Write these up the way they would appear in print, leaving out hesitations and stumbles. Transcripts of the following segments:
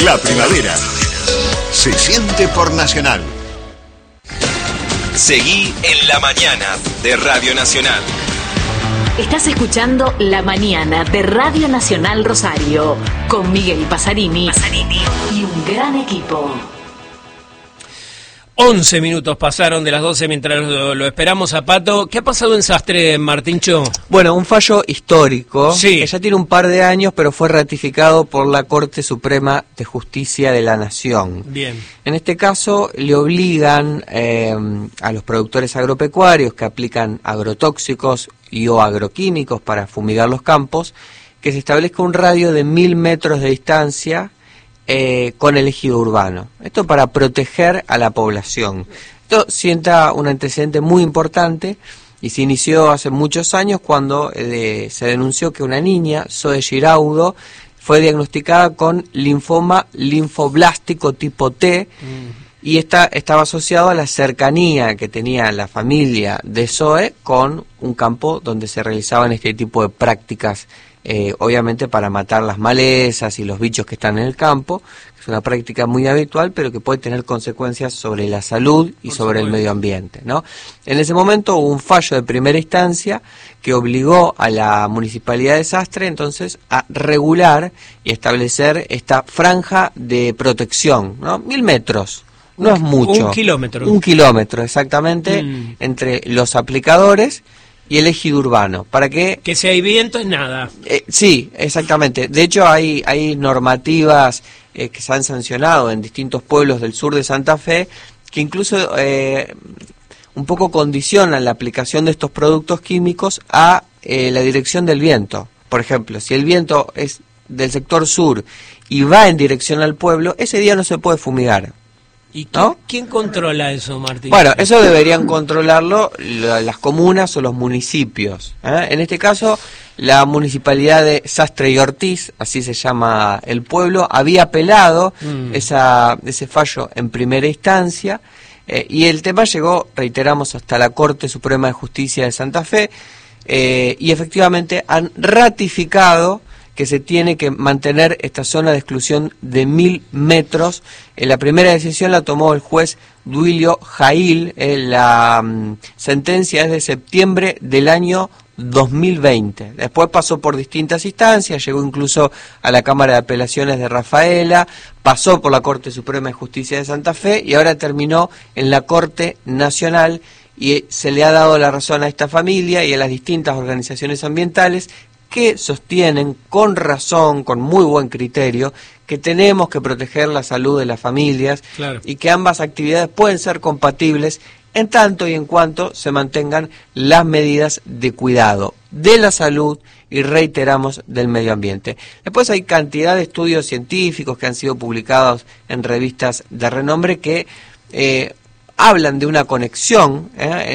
La primavera se siente por Nacional. Seguí en la mañana de Radio Nacional. Estás escuchando La Mañana de Radio Nacional Rosario con Miguel Pasarini y un gran equipo. 11 minutos pasaron de las 12 mientras lo esperamos a Pato. ¿Qué ha pasado en Sastre, Martincho? Bueno, un fallo histórico, sí, que ya tiene un par de años, pero fue ratificado por la Corte Suprema de Justicia de la Nación. Bien. En este caso, le obligan a los productores agropecuarios que aplican agrotóxicos o agroquímicos para fumigar los campos, que se establezca un radio de 1000 metros de distancia con el ejido urbano. Esto para proteger a la población. Esto sienta un antecedente muy importante y se inició hace muchos años cuando se denunció que una niña, Zoe Giraudo, fue diagnosticada con linfoma linfoblástico tipo T y estaba asociado a la cercanía que tenía la familia de Zoe con un campo donde se realizaban este tipo de prácticas, obviamente para matar las malezas y los bichos que están en el campo. Es una práctica muy habitual, pero que puede tener consecuencias sobre la salud y sobre el medio ambiente, ¿no? En ese momento hubo un fallo de primera instancia que obligó a la Municipalidad de Sastre entonces a regular y establecer esta franja de protección, ¿no? 1000 metros. No es mucho. 1 kilómetro. 1 kilómetro, exactamente, entre los aplicadores y el ejido urbano, para que si hay viento es nada. Sí, exactamente. De hecho hay normativas que se han sancionado en distintos pueblos del sur de Santa Fe que incluso un poco condicionan la aplicación de estos productos químicos a la dirección del viento. Por ejemplo, si el viento es del sector sur y va en dirección al pueblo, ese día no se puede fumigar. ¿Y ¿no? quién controla eso, Martín? Bueno, eso deberían controlarlo las comunas o los municipios. En este caso, la municipalidad de Sastre y Ortiz, así se llama el pueblo, había apelado ese fallo en primera instancia y el tema llegó, reiteramos, hasta la Corte Suprema de Justicia de Santa Fe y efectivamente han ratificado que se tiene que mantener esta zona de exclusión de 1000 metros. La primera decisión la tomó el juez Duilio Jail, la sentencia es de septiembre del año 2020. Después pasó por distintas instancias, llegó incluso a la Cámara de Apelaciones de Rafaela, pasó por la Corte Suprema de Justicia de Santa Fe y ahora terminó en la Corte Nacional y se le ha dado la razón a esta familia y a las distintas organizaciones ambientales que sostienen con razón, con muy buen criterio, que tenemos que proteger la salud de las familias, claro, y que ambas actividades pueden ser compatibles en tanto y en cuanto se mantengan las medidas de cuidado de la salud y, reiteramos, del medio ambiente. Después hay cantidad de estudios científicos que han sido publicados en revistas de renombre que hablan de una conexión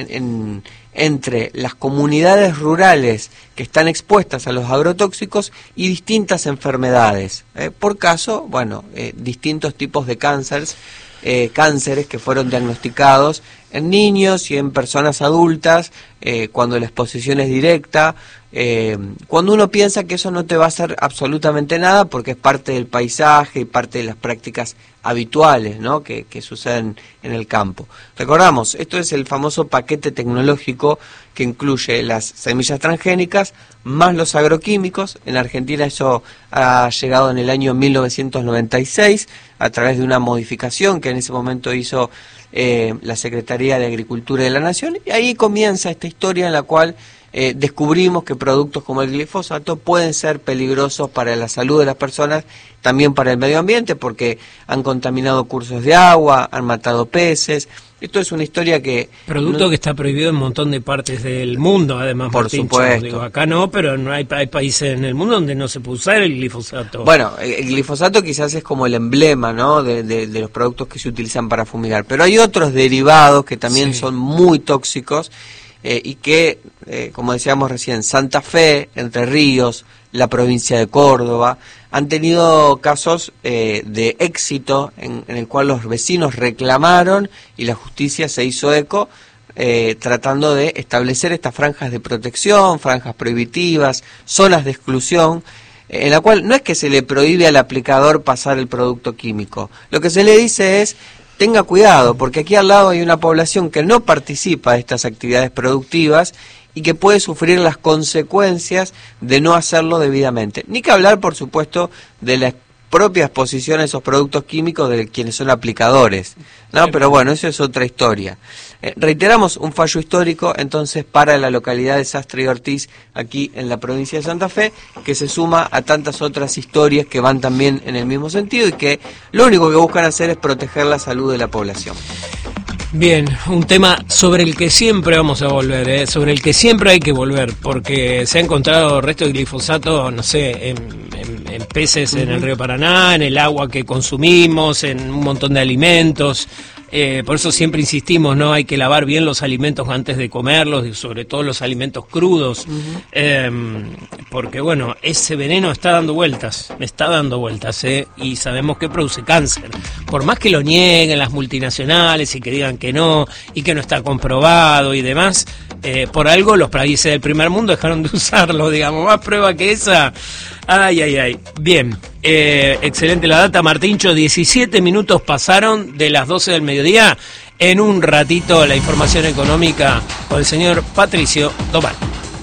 entre las comunidades rurales que están expuestas a los agrotóxicos y distintas enfermedades. Por caso, bueno, distintos tipos de cánceres que fueron diagnosticados en niños y en personas adultas, cuando la exposición es directa, cuando uno piensa que eso no te va a hacer absolutamente nada porque es parte del paisaje y parte de las prácticas habituales, ¿no?, que suceden en el campo. Recordamos, esto es el famoso paquete tecnológico que incluye las semillas transgénicas más los agroquímicos. En Argentina eso ha llegado en el año 1996 a través de una modificación que en ese momento hizo la Secretaría de Agricultura de la Nación, y ahí comienza esta historia en la cual descubrimos que productos como el glifosato pueden ser peligrosos para la salud de las personas, también para el medio ambiente, porque han contaminado cursos de agua, han matado peces. Esto es una historia que... Producto que está prohibido en un montón de partes del mundo, además, por Martín, supuesto. Digo, acá no, pero no hay países en el mundo donde no se puede usar el glifosato. Bueno, el glifosato quizás es como el emblema, ¿no?, de los productos que se utilizan para fumigar, pero hay otros derivados que también son muy tóxicos y que, como decíamos recién, Santa Fe, Entre Ríos, la provincia de Córdoba, han tenido casos de éxito en el cual los vecinos reclamaron y la justicia se hizo eco, tratando de establecer estas franjas de protección, franjas prohibitivas, zonas de exclusión, en la cual no es que se le prohíbe al aplicador pasar el producto químico. Lo que se le dice es: tenga cuidado, porque aquí al lado hay una población que no participa de estas actividades productivas y que puede sufrir las consecuencias de no hacerlo debidamente. Ni que hablar, por supuesto, de la propia exposición a esos productos químicos de quienes son aplicadores, ¿no? Pero bueno, eso es otra historia. Reiteramos un fallo histórico entonces para la localidad de Sastre y Ortiz, aquí en la provincia de Santa Fe, que se suma a tantas otras historias que van también en el mismo sentido y que lo único que buscan hacer es proteger la salud de la población. Bien, un tema sobre el que siempre vamos a volver, sobre el que siempre hay que volver, porque se ha encontrado resto de glifosato, no sé, en peces en el río Paraná, en el agua que consumimos, en un montón de alimentos. Por eso siempre insistimos, ¿no? Hay que lavar bien los alimentos antes de comerlos, y sobre todo los alimentos crudos, porque bueno, ese veneno está dando vueltas, y sabemos que produce cáncer. Por más que lo nieguen las multinacionales y que digan que no, y que no está comprobado y demás, por algo los países del primer mundo dejaron de usarlo, digamos, más prueba que esa. Ay. Bien, excelente la data, Martincho. 17 minutos pasaron de las 12 del mediodía. En un ratito la información económica con el señor Patricio Doval.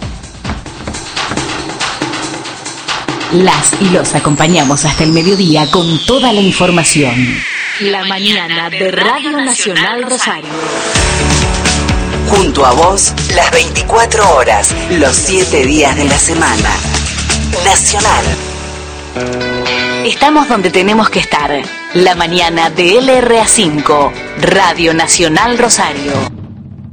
Las y los acompañamos hasta el mediodía con toda la información. La mañana de Radio Nacional Rosario. Junto a vos, las 24 horas, los 7 días de la semana. Nacional. Estamos donde tenemos que estar. La mañana de LRA5, Radio Nacional Rosario.